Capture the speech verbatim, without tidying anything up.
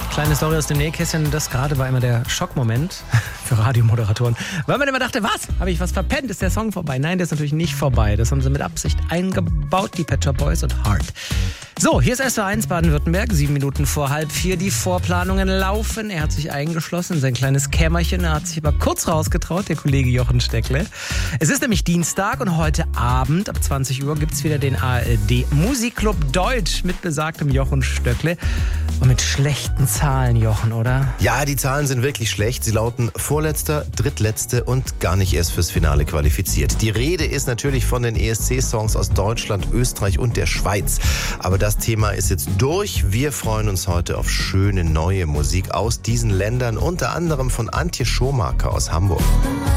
Kleine Story aus dem Nähkästchen, das gerade war immer der Schockmoment für Radiomoderatoren. Weil man immer dachte, was? Habe ich was verpennt? Ist der Song vorbei? Nein, der ist natürlich nicht vorbei. Das haben sie mit Absicht eingebaut, die Pet Shop Boys und Heart. So, hier ist S W R eins Baden-Württemberg, sieben Minuten vor halb vier. Die Vorplanungen laufen. Er hat sich eingeschlossen in sein kleines Kämmerchen. Er hat sich aber kurz rausgetraut, der Kollege Jochen Steckle. Es ist nämlich Dienstag und heute Abend ab zwanzig Uhr gibt es wieder den A R D Musikclub Deutsch mit besagtem Jochen Stöckle. Und mit schlechten Zahlen, Jochen, oder? Ja, die Zahlen sind wirklich schlecht. Sie lauten Vorletzter, Drittletzte und gar nicht erst fürs Finale qualifiziert. Die Rede ist natürlich von den E S C-Songs aus Deutschland, Österreich und der Schweiz. Aber das Thema ist jetzt durch. Wir freuen uns heute auf schöne neue Musik aus diesen Ländern, unter anderem von Antje Schomaker aus Hamburg.